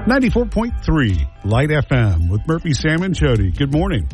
94.3 Light FM with Murphy, Sam, and Jody. Good morning.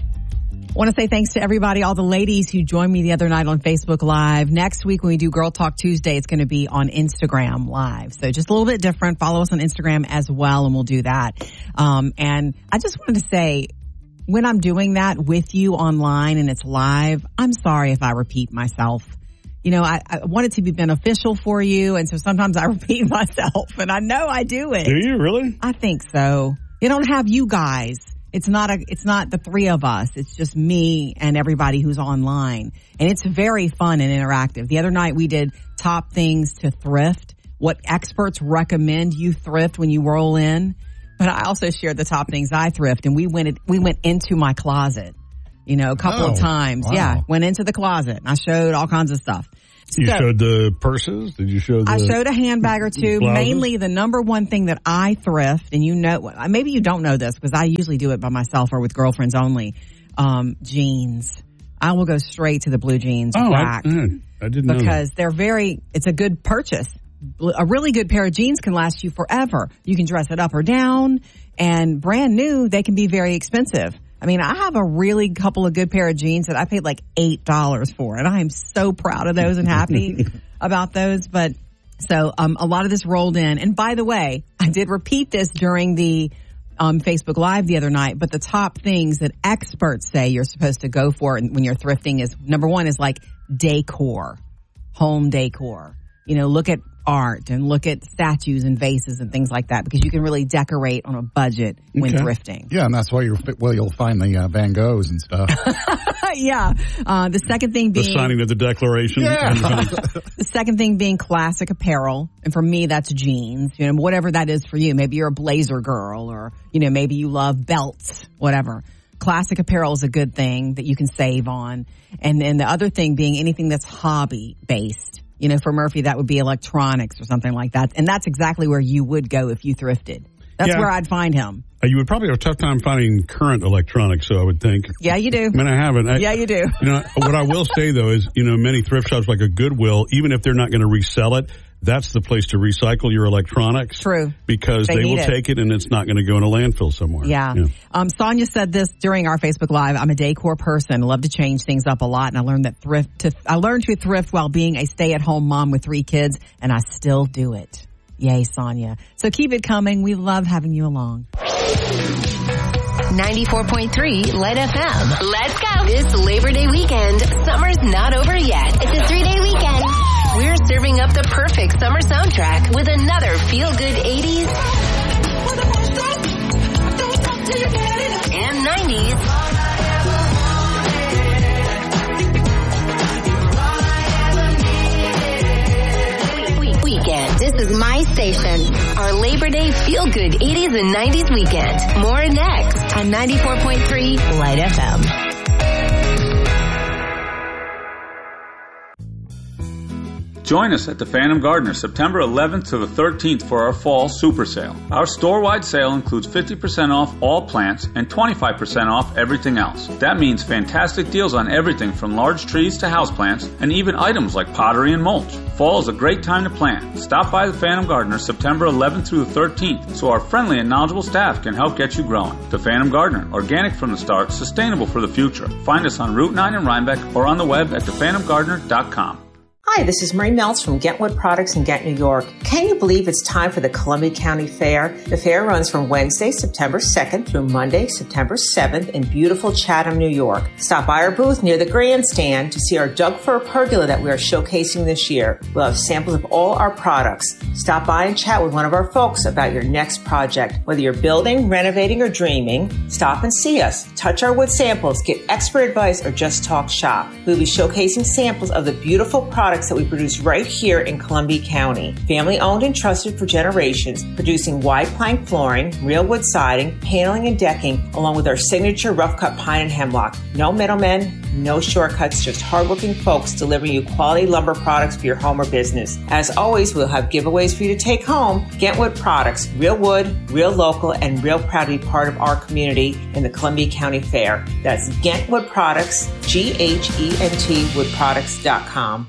I want to say thanks to everybody, all the ladies who joined me the other night on Facebook Live. Next week when we do Girl Talk Tuesday, it's going to be on Instagram Live. So just a little bit different. Follow us on Instagram as well, and we'll do that. And I just wanted to say, when I'm doing that with you online and it's live, I'm sorry if I repeat myself. You know, I want it to be beneficial for you, and so sometimes I repeat myself, and I know I do it. Do you really? I think so. You don't have you guys. It's not the three of us. It's just me and everybody who's online, and it's very fun and interactive. The other night we did top things to thrift, what experts recommend you thrift when you roll in. But I also shared the top things I thrift, and we went into my closet. You know, a couple of times. Wow. Yeah, went into the closet and I showed all kinds of stuff. You showed the purses? Did you show I showed a handbag or two. Blouses? Mainly the number one thing that I thrift, and you know, maybe you don't know this because I usually do it by myself or with girlfriends only, jeans. I will go straight to the blue jeans. I didn't know because it's a good purchase. A really good pair of jeans can last you forever. You can dress it up or down, and brand new, they can be very expensive. I mean, I have a really couple of good pair of jeans that I paid like $8 for, and I am so proud of those and happy about those. But so a lot of this rolled in. And by the way, I did repeat this during the Facebook Live the other night, but the top things that experts say you're supposed to go for when you're thrifting is, number one is like decor, home decor. You know, look at art and look at statues and vases and things like that, because you can really decorate on a budget when thrifting. Yeah, and that's why you'll find the Van Goghs and stuff. Yeah. The second thing being the signing of the Declaration. Yeah. The second thing being classic apparel, and for me that's jeans. You know, whatever that is for you. Maybe you're a blazer girl, or you know, maybe you love belts, whatever. Classic apparel is a good thing that you can save on, and then the other thing being anything that's hobby based. You know, for Murphy, that would be electronics or something like that. And that's exactly where you would go if you thrifted. That's where I'd find him. You would probably have a tough time finding current electronics, so I would think. Yeah, you do. I mean, I haven't. Yeah, you do. You know, what I will say, though, is, you know, many thrift shops like a Goodwill, even if they're not going to resell it, that's the place to recycle your electronics. True. Because they will take it and it's not going to go in a landfill somewhere. Yeah. Sonia said this during our Facebook Live. I'm a decor person. I love to change things up a lot. And I learned I learned to thrift while being a stay-at-home mom with 3 kids. And I still do it. Yay, Sonia. So keep it coming. We love having you along. 94.3 Light FM. Let's go. This Labor Day weekend, summer's not over yet. It's a 3-day weekend. We're serving up the perfect summer soundtrack with another feel-good 80s and 90s. Weekend. This is my station. Our Labor Day feel-good 80s and 90s weekend. More next on 94.3 Light FM. Join us at the Phantom Gardener September 11th to the 13th for our fall super sale. Our store-wide sale includes 50% off all plants and 25% off everything else. That means fantastic deals on everything from large trees to houseplants and even items like pottery and mulch. Fall is a great time to plant. Stop by the Phantom Gardener September 11th through the 13th so our friendly and knowledgeable staff can help get you growing. The Phantom Gardener, organic from the start, sustainable for the future. Find us on Route 9 in Rhinebeck or on the web at thephantomgardener.com. Hi, this is Marie Meltz from Gentwood Products in Ghent, New York. Can you believe it's time for the Columbia County Fair? The fair runs from Wednesday, September 2nd through Monday, September 7th in beautiful Chatham, New York. Stop by our booth near the grandstand to see our Doug Fir pergola that we are showcasing this year. We'll have samples of all our products. Stop by and chat with one of our folks about your next project. Whether you're building, renovating, or dreaming, stop and see us. Touch our wood samples, get expert advice, or just talk shop. We'll be showcasing samples of the beautiful products that we produce right here in Columbia County. Family owned and trusted for generations, producing wide plank flooring, real wood siding, paneling, and decking, along with our signature rough cut pine and hemlock. No middlemen, no shortcuts, just hardworking folks delivering you quality lumber products for your home or business. As always, we'll have giveaways for you to take home. Gentwood Products, real wood, real local, and real proud to be part of our community in the Columbia County Fair. That's Gentwood Products, GHENT woodproducts.com.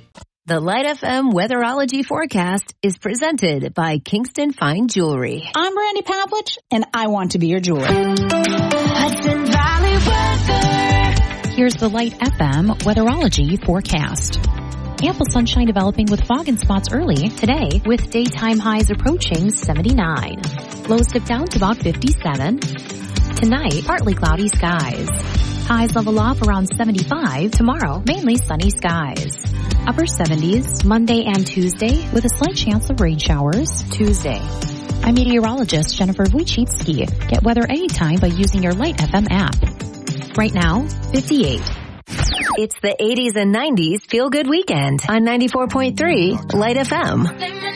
The Light FM Weatherology forecast is presented by Kingston Fine Jewelry. I'm Brandy Pavlich, and I want to be your jeweler. Hudson Valley weather. Here's the Light FM Weatherology forecast. Ample sunshine developing with fog and spots early today with daytime highs approaching 79. Lows dip down to about 57. Tonight, partly cloudy skies. Highs level off around 75. Tomorrow, mainly sunny skies. Upper 70s Monday and Tuesday with a slight chance of rain showers Tuesday. I'm meteorologist Jennifer Wojcicki. Get weather anytime by using your Light FM app. Right now, 58. It's the 80s and 90s Feel Good Weekend on 94.3 Light FM.